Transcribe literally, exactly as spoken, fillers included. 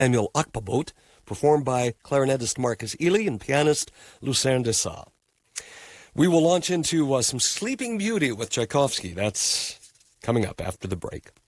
Emil Akpabot, performed by clarinetist Marcus Ely and pianist Lucerne Dessau. We will launch into uh, some Sleeping Beauty with Tchaikovsky. That's coming up after the break.